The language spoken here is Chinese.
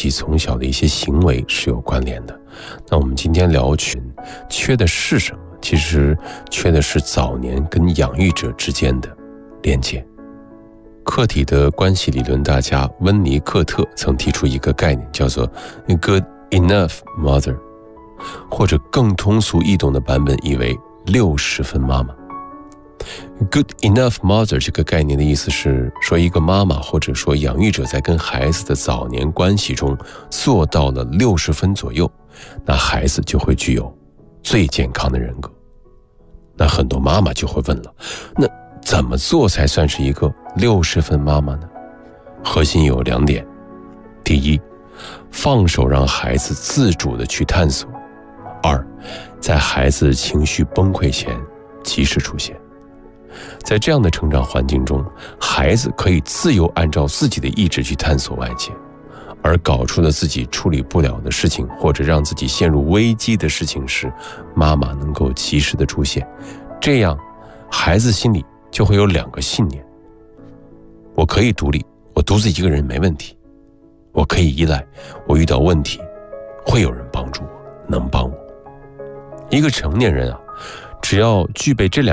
己从小的一些行为是有关联的。那我们今天聊缺的是什么？其实缺的是早年跟养育者之间的连接。客体的关系理论大家温尼克特曾提出一个概念，叫做 Good Enough Mother， 或者更通俗易懂的版本译为60分妈妈。Good enough mother 这个概念的意思是说，一个妈妈或者说养育者在跟孩子的早年关系中做到了60分左右，那孩子就会具有最健康的人格。那很多妈妈就会问了，那怎么做才算是一个60分妈妈呢？核心有2点。第一，放手让孩子自主的去探索。2，在孩子情绪崩溃前及时出现。在这样的成长环境中，孩子可以自由按照自己的意志去探索外界，而搞出了自己处理不了的事情，或者让自己陷入危机的事情时，妈妈能够及时的出现。这样孩子心里就会有2个信念：我可以独立，我独自一个人没问题；我可以依赖，我遇到问题会有人帮助我，能帮我。一个成年人只要具备这2